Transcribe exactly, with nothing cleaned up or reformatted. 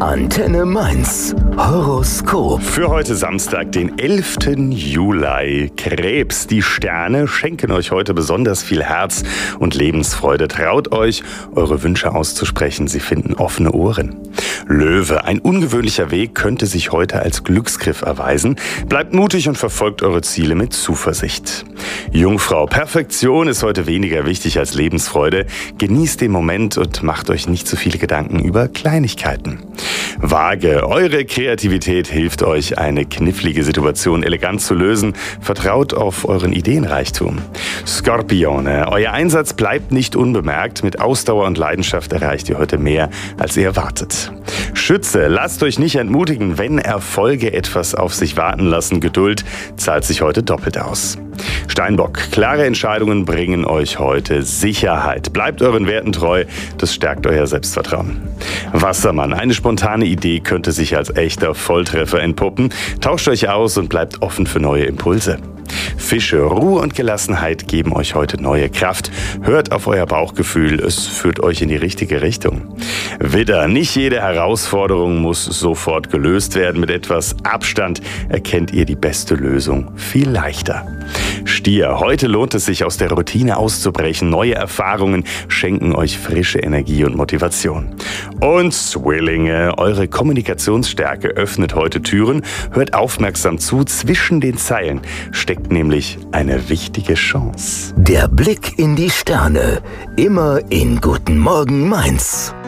Antenne Mainz. Horoskop. Für heute Samstag, den elften Juli. Krebs, die Sterne schenken euch heute besonders viel Herz und Lebensfreude. Traut euch, eure Wünsche auszusprechen. Sie finden offene Ohren. Löwe, ein ungewöhnlicher Weg könnte sich heute als Glücksgriff erweisen. Bleibt mutig und verfolgt eure Ziele mit Zuversicht. Jungfrau, Perfektion ist heute weniger wichtig als Lebensfreude. Genießt den Moment und macht euch nicht zu viele Gedanken über Kleinigkeiten. Waage, eure Kreativität hilft euch, eine knifflige Situation elegant zu lösen. Vertraut auf euren Ideenreichtum. Skorpione, euer Einsatz bleibt nicht unbemerkt. Mit Ausdauer und Leidenschaft erreicht ihr heute mehr, als ihr erwartet. Schütze, lasst euch nicht entmutigen, wenn Erfolge etwas auf sich warten lassen. Geduld zahlt sich heute doppelt aus. Steinbock, klare Entscheidungen bringen euch heute Sicherheit. Bleibt euren Werten treu, das stärkt euer Selbstvertrauen. Wassermann, eine spontane Idee könnte sich als echter Volltreffer entpuppen. Tauscht euch aus und bleibt offen für neue Impulse. Fische, Ruhe und Gelassenheit geben euch heute neue Kraft. Hört auf euer Bauchgefühl, es führt euch in die richtige Richtung. Widder, nicht jede Herausforderung muss sofort gelöst werden. Mit etwas Abstand erkennt ihr die beste Lösung viel leichter. Stier, heute lohnt es sich, aus der Routine auszubrechen. Neue Erfahrungen schenken euch frische Energie und Motivation. Und Zwillinge, eure Kommunikationsstärke öffnet heute Türen. Hört aufmerksam zu, zwischen den Zeilen steckt nämlich eine wichtige Chance. Der Blick in die Sterne. Immer in Guten Morgen Mainz.